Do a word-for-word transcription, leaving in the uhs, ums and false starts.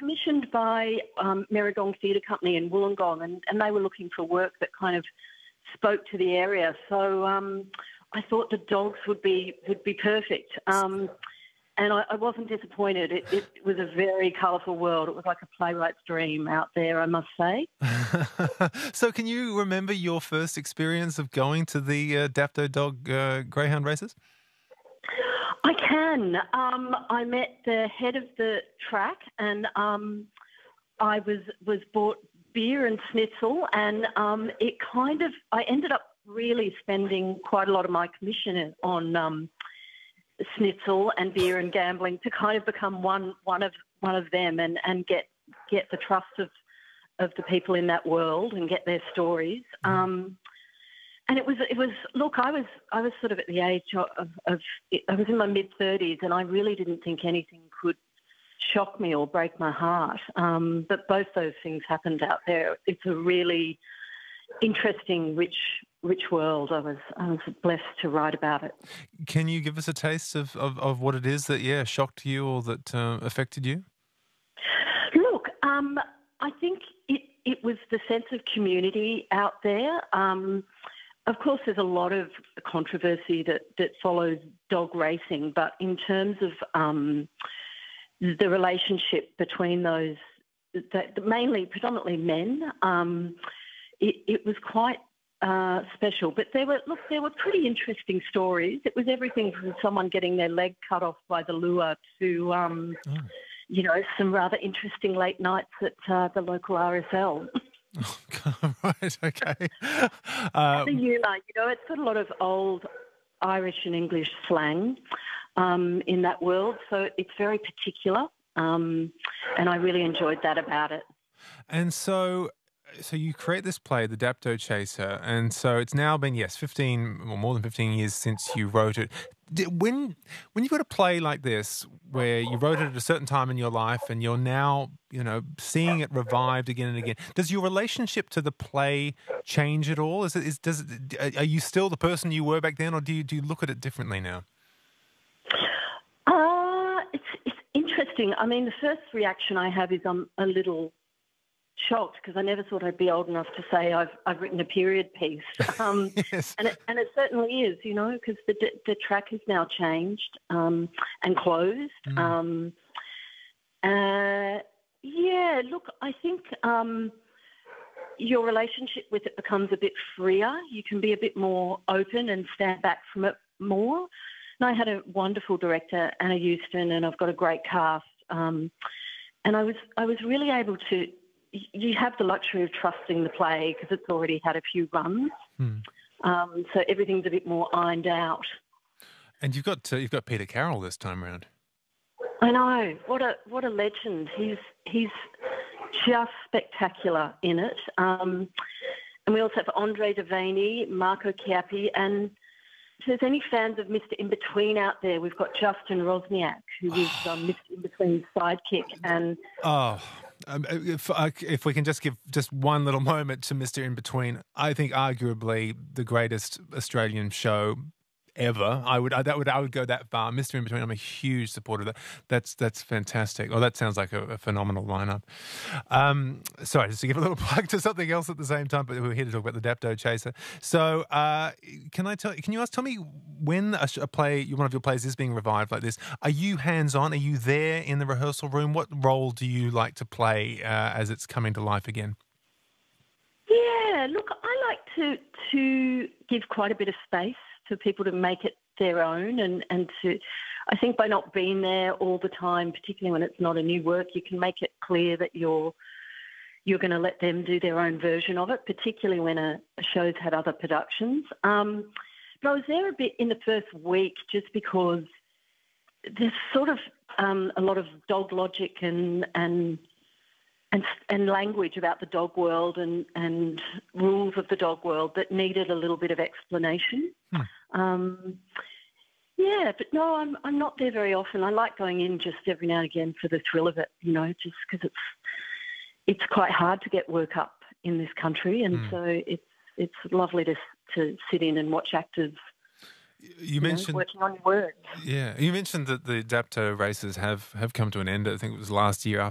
commissioned by um, Merrigong Theatre Company in Wollongong, and, and they were looking for work that kind of spoke to the area. So um, I thought the dogs would be would be perfect. Um, and I, I wasn't disappointed. It, it was a very colourful world. It was like a playwright's dream out there, I must say. So can you remember your first experience of going to the uh, Dapto Dog uh, Greyhound races? I can. Um, I met the head of the track, and um, I was was bought beer and schnitzel, and um, it kind of I ended up really spending quite a lot of my commission on um, schnitzel and beer and gambling to kind of become one one of one of them, and, and get get the trust of of the people in that world and get their stories. Um, And it was, it was. Look, I was, I was sort of at the age of, of I was in my mid thirties, and I really didn't think anything could shock me or break my heart. Um, but both those things happened out there. It's a really interesting, rich, rich world. I was, I was blessed to write about it. Can you give us a taste of, of, of what it is that, yeah, shocked you or that uh, affected you? Look, um, I think it, it was the sense of community out there. Um, Of course, there's a lot of controversy that, that follows dog racing, but in terms of um, the relationship between those, that, mainly, predominantly men, um, it, it was quite uh, special. But there were, look, there were pretty interesting stories. It was everything from someone getting their leg cut off by the lure to, um, oh. you know, some rather interesting late nights at uh, the local R S L. Oh, right, okay. Um, the humour, you know, it's got a lot of old Irish and English slang um, in that world, so it's very particular, um, and I really enjoyed that about it. And so, so you create this play, The Dapto Chaser, and so it's now been, yes, fifteen, or more than fifteen years since you wrote it. When when you've got a play like this, where you wrote it at a certain time in your life and you're now, you know, seeing it revived again and again, does your relationship to the play change at all? Is it, is, does it, are you still the person you were back then, or do you, do you look at it differently now? Uh, it's, it's interesting. I mean, the first reaction I have is I'm a little shocked, because I never thought I'd be old enough to say I've I've written a period piece, um, yes. and it and it certainly is, you know, because the the track has now changed um, and closed. Mm. Um, uh, yeah, look, I think um, your relationship with it becomes a bit freer. You can be a bit more open and stand back from it more. And I had a wonderful director, Anna Euston, and I've got a great cast. Um, and I was I was really able to. You have the luxury of trusting the play because it's already had a few runs, hmm. um, so everything's a bit more ironed out. And you've got uh, you've got Peter Carroll this time around. I know, what a what a legend. He's he's just spectacular in it. Um, and we also have Andre Devaney, Marco Chiappi, and if there's any fans of Mister In-Between out there, we've got Justin Rosniak, who is um, Mister In-Between's sidekick. And oh. Um, if, uh, if we can just give just one little moment to Mister In-Between, I think arguably the greatest Australian show ever. I would I, that would I would go that far. Mister In-Between, I'm a huge supporter of that. That's that's fantastic. Oh, that sounds like a, a phenomenal lineup. Um, sorry, just to give a little plug to something else at the same time, but we're here to talk about the Dapto Chaser. So, uh, can I tell? Can you ask? Tell me when a, a play, one of your plays, is being revived like this. Are you hands on? Are you there in the rehearsal room? What role do you like to play uh, as it's coming to life again? Yeah, look, I like to to give quite a bit of space for people to make it their own, and, and to, I think by not being there all the time, particularly when it's not a new work, you can make it clear that you're you're going to let them do their own version of it, particularly when a, a show's had other productions. Um, but I was there a bit in the first week just because there's sort of um, a lot of dog logic and and and and language about the dog world and, and rules of the dog world that needed a little bit of explanation. Hmm. Um, yeah, but no, I'm I'm not there very often. I like going in just every now and again for the thrill of it, you know, just because it's it's quite hard to get work up in this country, and hmm. so it's it's lovely to to sit in and watch actors. You, you mentioned know, working on your words. Yeah, you mentioned that the Dapto races have, have come to an end. I think it was last year